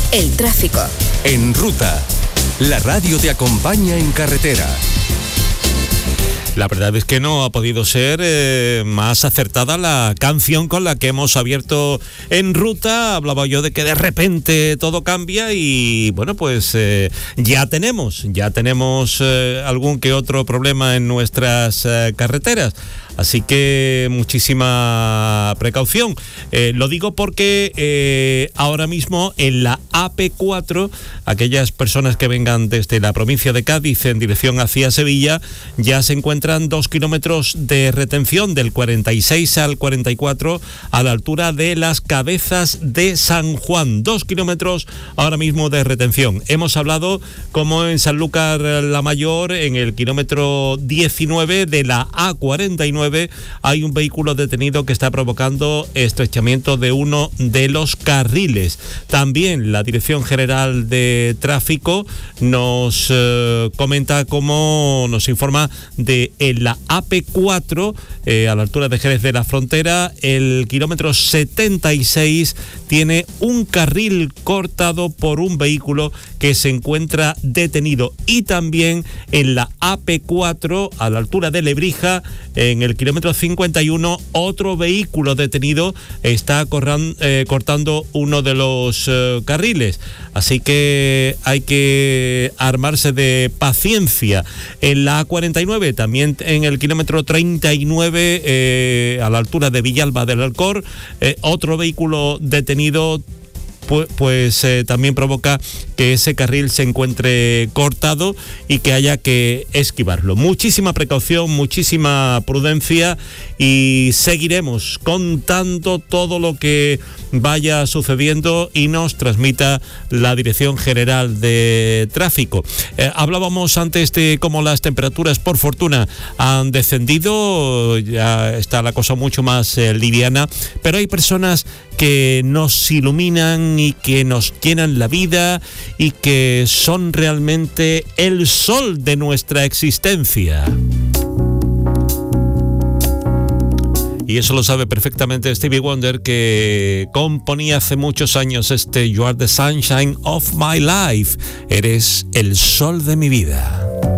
el tráfico. En Ruta, la radio te acompaña en carretera. La verdad es que no ha podido ser más acertada la canción con la que hemos abierto En Ruta. Hablaba yo de que de repente todo cambia y bueno, pues ya tenemos algún que otro problema en nuestras carreteras. Así que muchísima precaución. Lo digo porque ahora mismo en la AP4, aquellas personas que vengan desde la provincia de Cádiz en dirección hacia Sevilla, ya se encuentran 2 kilómetros de retención del 46 al 44 a la altura de las Cabezas de San Juan. 2 kilómetros ahora mismo de retención. Hemos hablado como en Sanlúcar la Mayor, en el kilómetro 19 de la A49, hay un vehículo detenido que está provocando estrechamiento de uno de los carriles. También la Dirección General de Tráfico nos comenta cómo nos informa de en la AP4, a la altura de Jerez de la Frontera, el kilómetro 76 tiene un carril cortado por un vehículo que se encuentra detenido. Y también en la AP4, a la altura de Lebrija, en el kilómetro 51, otro vehículo detenido está cortando uno de los carriles. Así que hay que armarse de paciencia. En la A49, también en el kilómetro 39, a la altura de Villalba del Alcor, otro vehículo detenido pues también provoca que ese carril se encuentre cortado y que haya que esquivarlo. Muchísima precaución, muchísima prudencia y seguiremos contando todo lo que vaya sucediendo y nos transmita la Dirección General de Tráfico. Hablábamos antes de cómo las temperaturas, por fortuna, han descendido, ya está la cosa mucho más liviana, pero hay personas que nos iluminan y que nos llenan la vida y que son realmente el sol de nuestra existencia. Y eso lo sabe perfectamente Stevie Wonder, que componía hace muchos años este You Are the Sunshine of My Life. Eres el sol de mi vida.